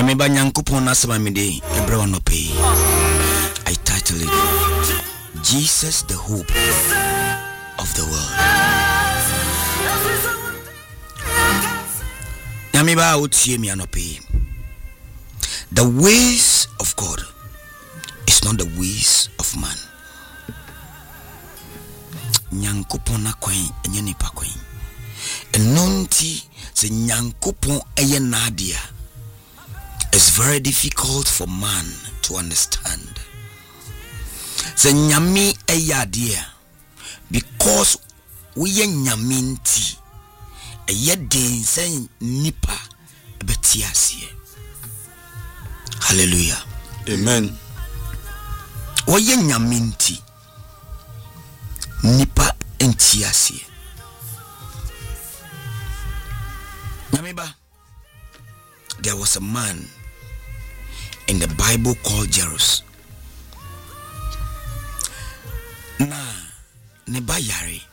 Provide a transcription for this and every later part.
Yameba nyankopon asema mede ebre wono pay. I title it Jesus the Hope of the World. Yameba otie mi anope. The ways of God is not the ways of man. Nyankopon akwan enye nipa kwan. Enonti se nyankopon eye nadia. It's very difficult for man to understand. Se nyami eye adia because we nyaminti eye den se nipa betiasie. Hallelujah. Amen. Oye nyaminti nipa entiasie. Nyamiba, there was a man in the Bible called Jairus. Na neba yare.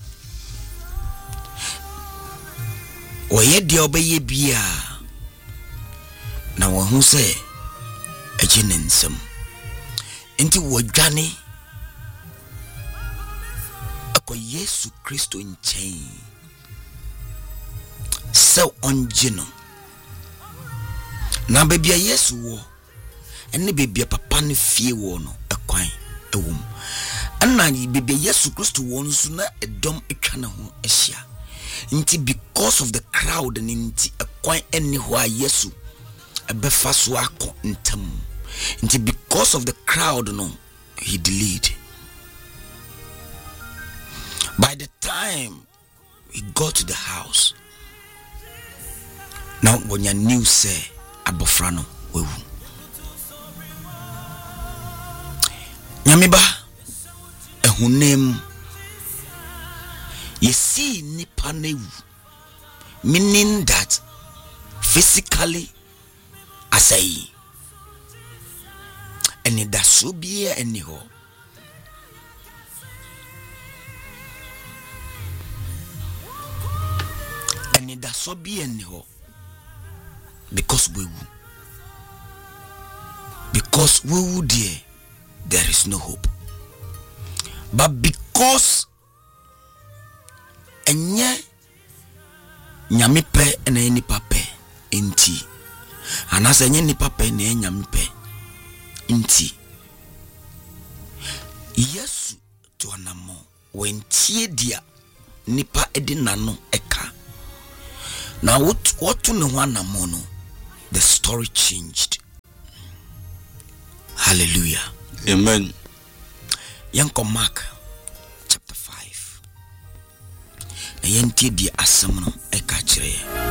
Oye de obeye bia. Na wahu se ejinensem. Enti wodwane akwa Yesu Kristo nchen. So onjino. Na baby Yesu wo. Ene baby papa ne fie wo no ekwan ewum. Ana baby Yesu Kristo wo nso na edom etwa ne ho ehia. Nti because of the crowd and nti ekwan ene ho a Yesu ebefa so akọ ntam. Nti because of the crowd no he delayed. By the time he got to the house, now when you knew say abofrano wewu. Nyamiba ehunem you see nipa newu, meaning that physically asai and it does so be anyhow. And it does so be anyhow. Because we dear, there is no hope. But because enye nyami pe ene nipa pe enti anase enye nipa pe ene nyami pe enti Yesu to anamo wentie dia nipa edi nano eka. Now what to know one amono, the story changed. Hallelujah. Amen. Yanko Mark chapter 5. Ayentie di asamno eka chire.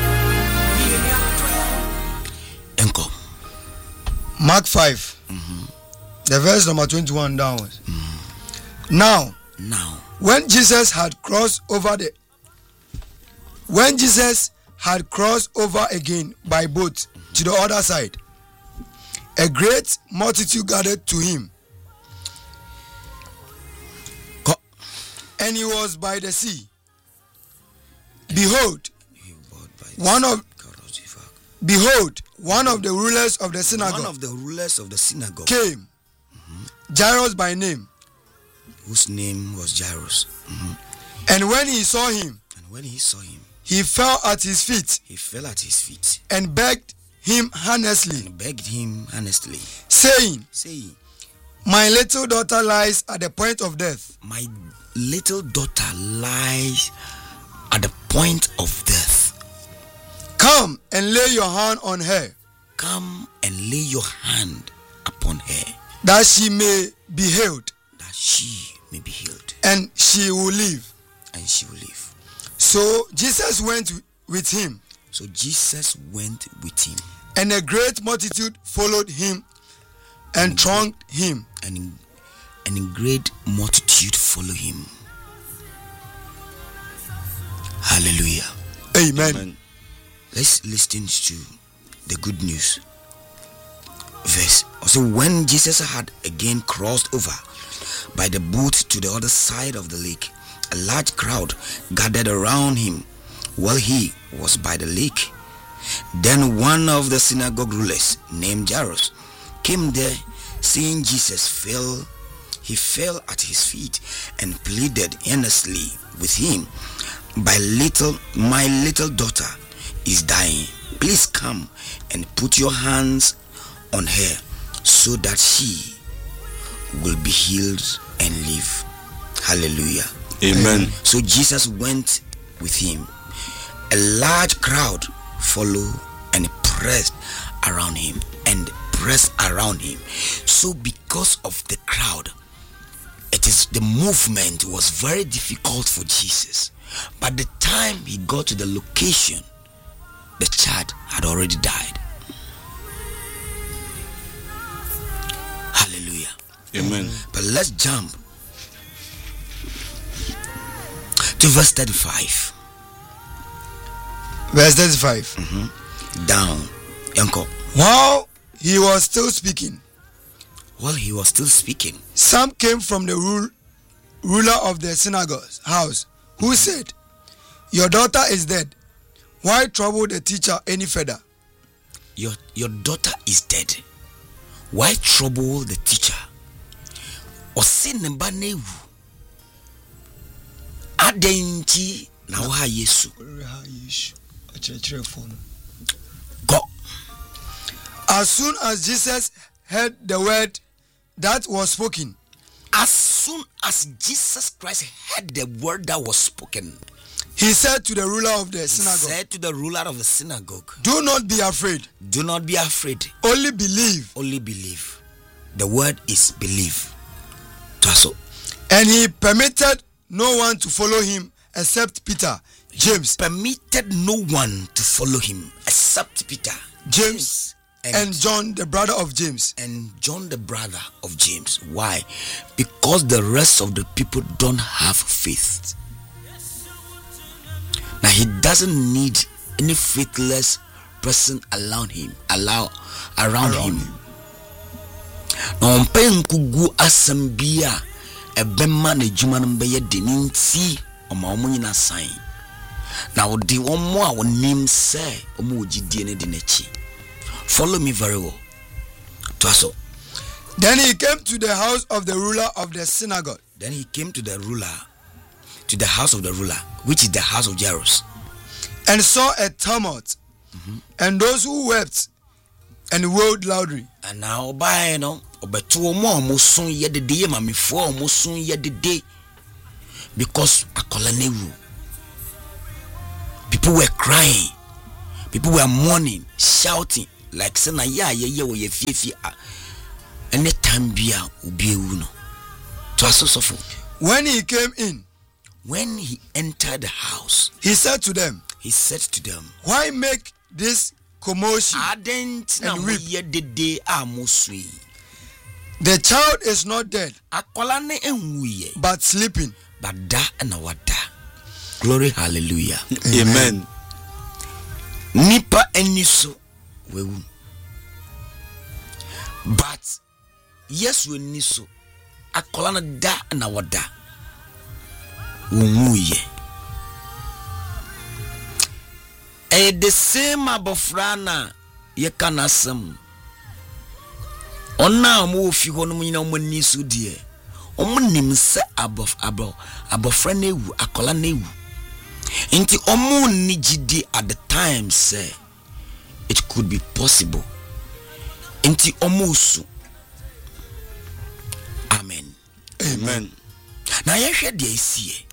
Yanko Mark 5. The verse number 21 downwards. Now when Jesus had crossed over again by boat to the other side, a great multitude gathered to him, and he was by the sea. Behold, one of the rulers of the synagogue came, Jairus by name, whose name was Jairus. And when he saw him, he fell at his feet and begged him earnestly, saying, My little daughter lies at the point of death. My little daughter lies at the point of death. Come and lay your hand on her. Come and lay your hand upon her, that she may be healed. And she will live. So Jesus went with him. And a great multitude followed him and thronged him. And a great multitude followed him. Hallelujah. Amen. Let's listen to the good news verse. Also, when Jesus had again crossed over by the boat to the other side of the lake, a large crowd gathered around him while he was by the lake. Then one of the synagogue rulers, named Jairus, came there. Seeing Jesus, he fell at his feet and pleaded earnestly with him, my little daughter is dying. Please come and put your hands on her so that she will be healed and live. Hallelujah. Amen. So Jesus went with him. A large crowd followed and pressed around him. So because of the crowd, the movement was very difficult for Jesus. By the time he got to the location, the child had already died. Hallelujah. Amen. But let's jump to verse 35. Verse 35. Down. Yanko. While he was still speaking, some came from the ruler of the synagogue's house, who said, "Your daughter is dead. Why trouble the teacher any further?" Your daughter is dead. Why trouble the teacher? Adenti na wa Yesu. Go. As soon as Jesus heard the word that was spoken, as soon as Jesus Christ heard the word that was spoken, he said to the ruler of the synagogue, "Do not be afraid. Do not be afraid. Only believe." Only believe. The word is believe. And he permitted no one to follow him except Peter, James. Permitted no one to follow him except Peter, James, and John, the brother of James. Why? Because the rest of the people don't have faith. Now he doesn't need any faithless person around him. Now mpe nkugu asambia ebema na ejuma no be deninti omo nyina san. Na odi omo a wonim se omo ogidie ne de nachi. Follow me very well. Then he came to the house of the ruler of the synagogue. Which is the house of Jairus, and saw a tumult, and those who wept and wailed loudly. And now by obeto mo musun ye de mamifo musun ye de, because akola newu. People were crying, people were mourning, shouting like say na ye wo ye fie anytime bia obi ewu no. When he entered the house, he said to them, "Why make this commotion and weep? The child is not dead, but sleeping." Glory, hallelujah. Amen. Nipa eniso wewu, but yes we niso akola na da na wada umuye. The same abofrana ye kana sam ona mo fi ho no nyina mo niso die omunim se abofra na ewu akola na ewu inti omu nigidi at the time say it could be possible inti omusu. Amen. Na yehwe de isie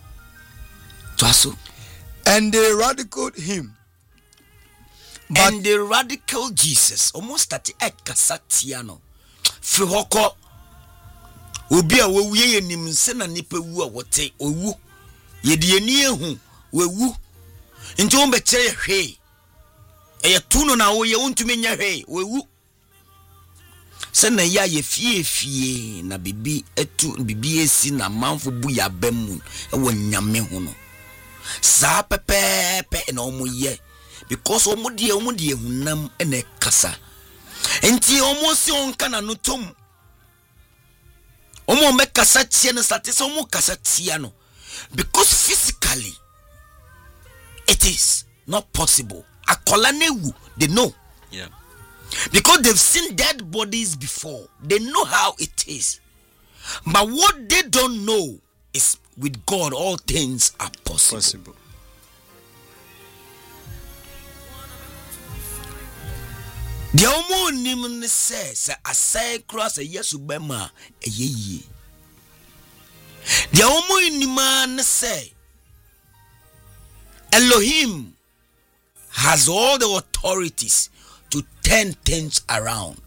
and they ridiculed him. And they ridiculed Jesus. Almost at the ekasatiano. Fihoko obi a wewu ye nim se na nipa wu a wote owu ye de ani ehu wewu nti on be kire hwe e tuno na wo ye untumi nya hwe wewu se na ya ye fie na bibi esi na manfo bu ya bemu e wo nyame ho no sa pepepe na omo ye because omo die hunam ene kasa enti omo si onka na no tom omo me kasa tie no satise omo kasa tie no because physically it is not possible akola na ewu, they know. Yeah. Because they've seen dead bodies before. They know how it is. But what they don't know is with God all things are possible. The omo nim ne says asai cross a yesu bema eyeye. The omo inima ne say Elohim has all the authorities to turn things around.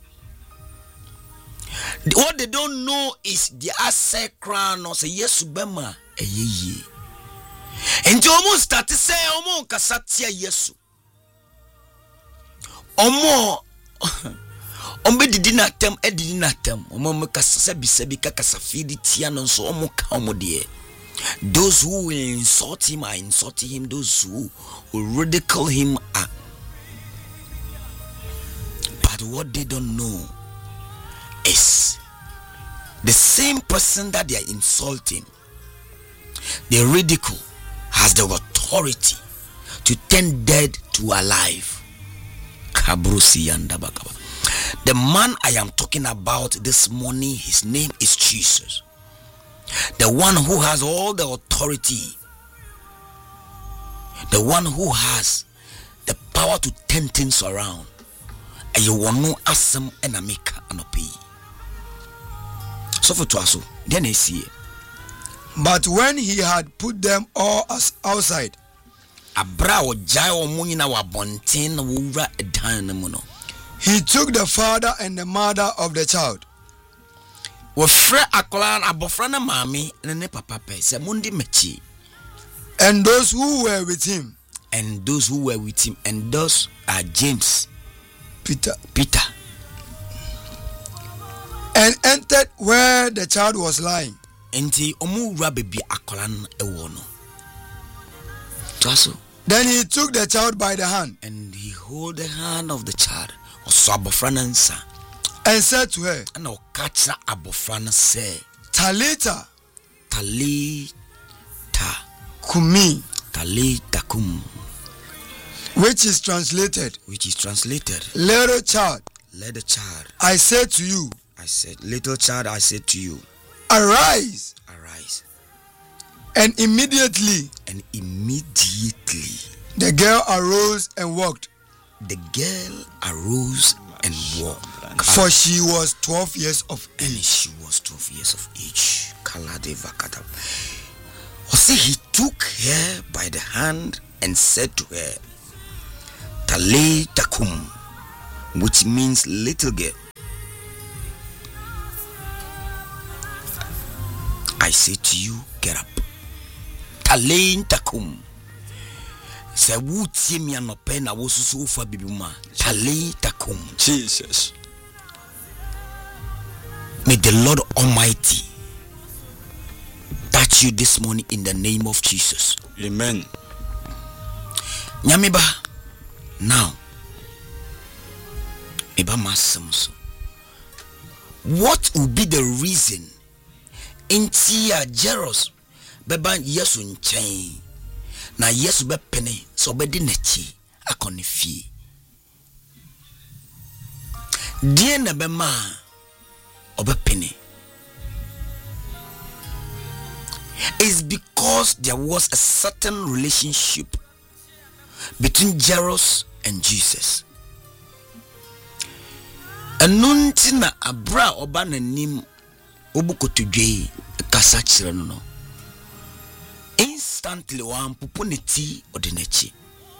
What they don't know is the asai crown or say yesu bema eyeye. And you almost start to say omo kasatia yesu. Omo ombe didi na tem edidi na tem omo mekasa bisabi kakasa fidi tia no so omo ka omo de. Those who will insult him are insulting him. Those who will ridicule him are. But what they don't know is the same person that they are insulting, the ridicule, has the authority to turn dead to alive. The man I am talking about this morning, his name is Jesus. The one who has all the authority. The one who has the power to turn things around. And you want no asem and a make an pay. So for Twaso, then I see. But when he had put them all outside, he took the father and the mother of the child and those who were with him, and those are James, Peter, and entered where the child was lying. Then he took the child by the hand, and he held the hand of the child, and said to her, Talita Kumi, which is translated, little child, I say to you, little child, I said to you, arise. And immediately the girl arose and walked. For she was 12 years of age. He took her by the hand and said to her, Talita kum, which means little girl, I say to you, get up. Talita kum. Se wuti mi anope na wosusu ufa bibuma. Talita kum. Jesus. May the Lord Almighty touch you this morning in the name of Jesus. Amen. Nyamiba, now, Iba Masamso, what will be the reason in Tia Jeros Beban Yesu nchain na Yesu be pene so be di nechi akoni fie die na be ma obe pene is because there was a certain relationship between Jairus and Jesus. Anunti na abra oba nanim obukotodwe kasa kire no. Instantly one pupuniti odinechi.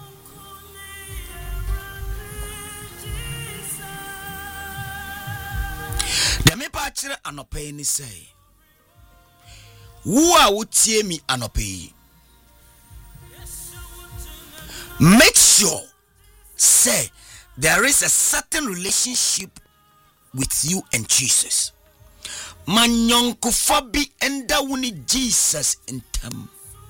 The me patire anope ni say. Wo a wotie mi anope. Make sure say there is a certain relationship with you and Jesus. Manyonko fabi enda wuni Jesus intem.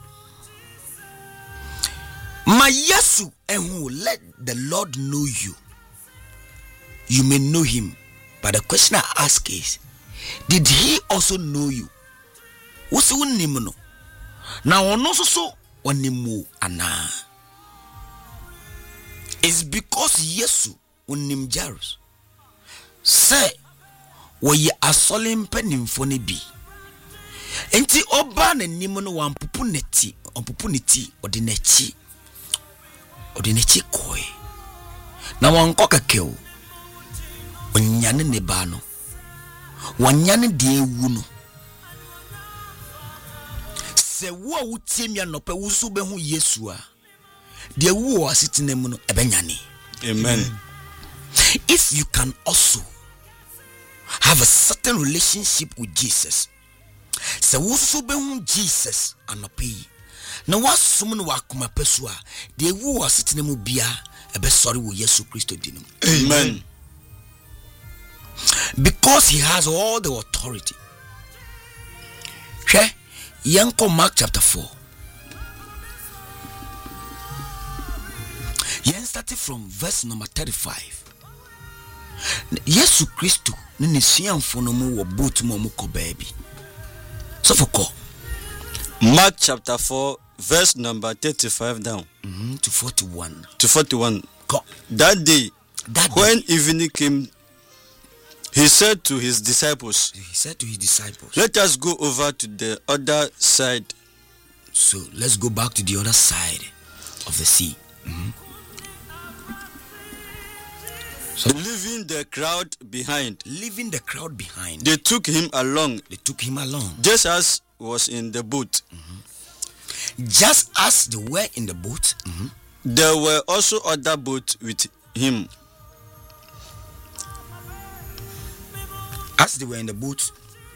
My Yesu who let the Lord know you. You may know him, but the question I ask is, did he also know you? What's one name no? Now ono so one name ana. It's because Yesu unim Jairus. Say woye asole mpanimfo ne bi. Enti oba na nim no wampupu neti, ompupu neti odi nechi koi. Na wanko kakeo. Onyane ne ba no. Wanyane de ewu no. Se wo wutie no pe wusu be hu Yesu a. De wu o asitene mu no ebenyane. Amen. If you can also have a certain relationship with Jesus, se wusu be hu Jesus anope na wasum no wakoma pesu a de wu o asitene mu bia ebe sorry wo Yesu Kristo dinum. Amen. Because he has all the authority. Okay? Yanko Mark chapter 4. Yen started from verse number 35. Yesu Kristo ni siamfo no mu wo boat mu ko baby. So for call. Mark chapter 4 verse number 35 down To 41. to 41. Go. That day, That when day, evening came, he said to his disciples, he said to his disciples, "Let us go over to the other side." so let's go back to the other side of the sea. So Leaving the crowd behind, leaving the crowd behind, they took him along, they took him along. just as was in the boat. Just as they were in the boat, There were also other boats with him. as they were in the boat,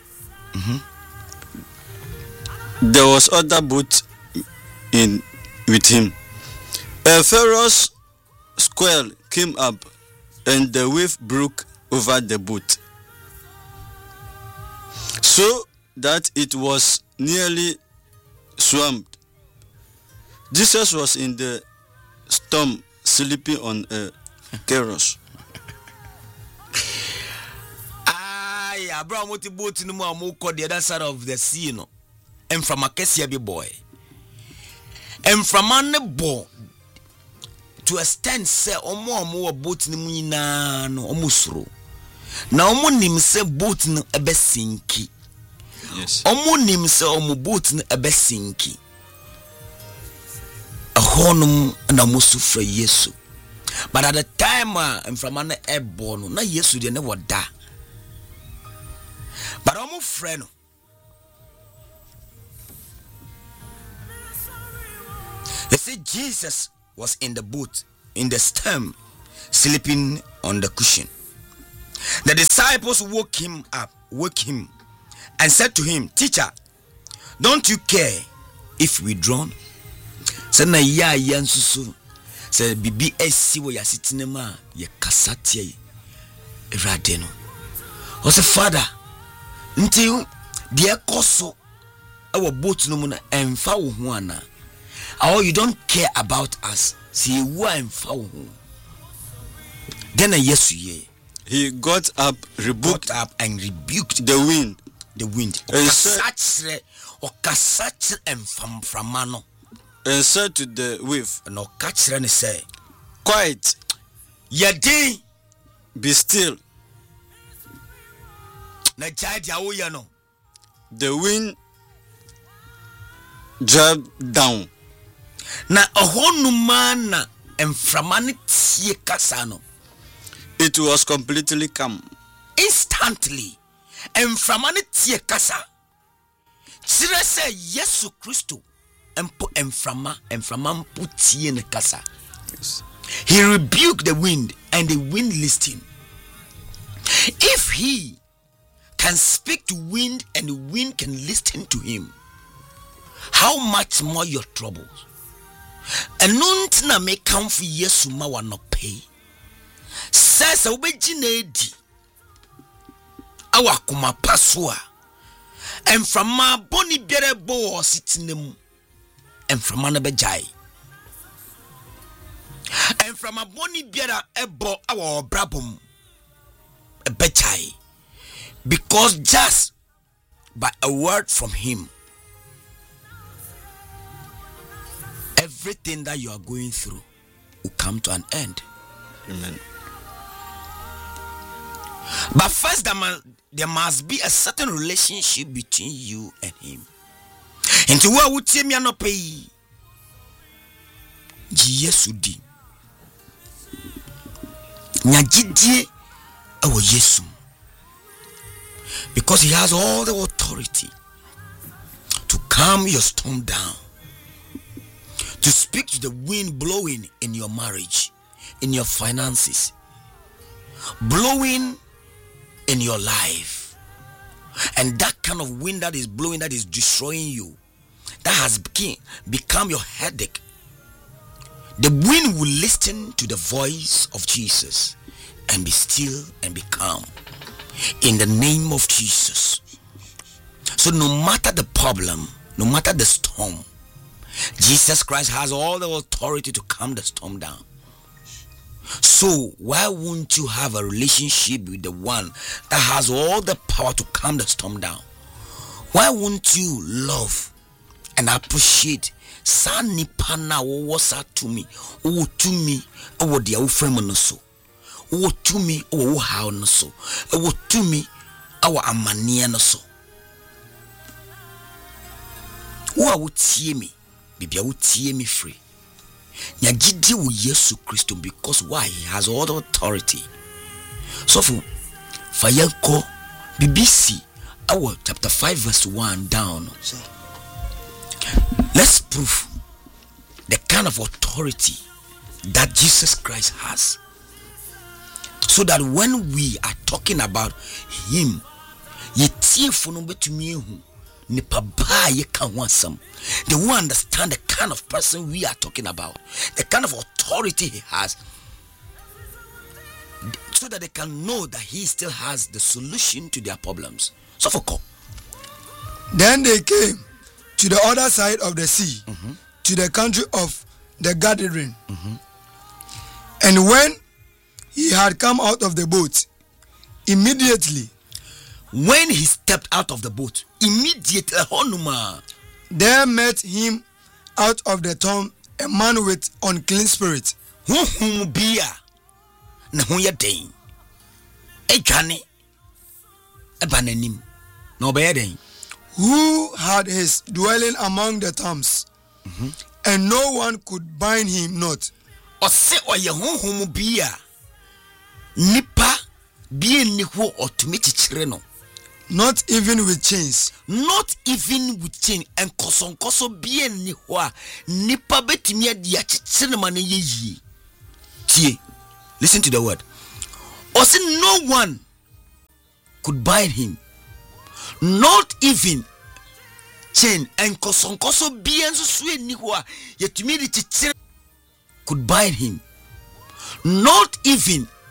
There was other boat in with him. A ferocious squall came up, and the wave broke over the boat, so that it was nearly swamped. Jesus was in the storm, sleeping on a keros. Abraham went to boat no more called the other side of the sea, no. And from a Kessia boy. And from an bo to extend say or more boat no muina no omusro. Na omo nim say boat no ebe sinki. Yes. Omo nim say omo boat no ebe sinki. A honum na musufra Yesu. But at the time and from an airborne, na Yesu de never da. But I'm a friend. They say Jesus was in the boat, in the stern, sleeping on the cushion. The disciples woke him, and said to him, "Teacher, don't you care if we drown?" Say na ya yansusu. Say bibi esi wo ya sitinema ye kasatie erade no. O say, "Father, nti de ekoso our boat no mu na emfa wo ho ana. Or you don't care about us. See wo emfa wo ho." Then Yesu ye. He got up, rebuked and rebuked the wind, and said, "Okasach emfamframano." and said to the wave, And okachre ne say, "Quiet, "Yedi be still." na jai dia wo ye no." The wind dropped down. Na ohonuma na emframane tie kasa no. It was completely calm. Instantly emframane tie kasa. Sire say Yesu Kristo empo emframa mpo tie ne kasa. Yes. He rebuked the wind and the wind listened. If he can speak to wind and the wind can listen to him, how much more your troubles? And none na me come for Yesu ma wa no pay. Says obeji na edi. Awa kuma pasua. And from my boni biere bo sitinem. And from my bejai. And from a boni biera ebo our brabum a bejai. Because just by a word from him, everything that you are going through will come to an end. Amen. But first, there must be a certain relationship between you and him. Into what would tell me no pay? Yesu di. Nyagidie awo Yesu. Because he has all the authority to calm your storm down, to speak to the wind blowing in your marriage, in your finances, blowing in your life. And that kind of wind that is blowing, that is destroying you, that has become your headache, the wind will listen to the voice of Jesus and be still and be calm in the name of Jesus. So no matter the problem, no matter the storm, Jesus Christ has all the authority to calm the storm down. So why won't you have a relationship with the one that has all the power to calm the storm down? Why won't you love and appreciate Sani pana wo sa to me, o to me, o dia wo frem no so, o to me, o how no so, o to me, our amania no so. Wo wo tie me, bibia wo tie me free. Nya gidi wo Yesu Christo, because why? He has all the authority. So for Fayanko BBC our chapter 5 verse 1 down. Let's prove the kind of authority that Jesus Christ has, so that when we are talking about him, they will understand the kind of person we are talking about, the kind of authority he has, so that they can know that he still has the solution to their problems. So for then they came to the other side of the sea, to the country of the Gadarene. And when he had come out of the boat, immediately, when he stepped out of the boat, immediately, there met him out of the tomb a man with unclean spirit, who had his dwelling among the tombs, and no one could bind him not. Not even with chains. Not even with chains. And koso bien ni hwa nipa betimia dia chichirema ne yeyi. Tie. Listen to the word. Ose no one could bind him. Not even chain and koso bien so swe ni hwa yetumi di chichire could bind him. Not even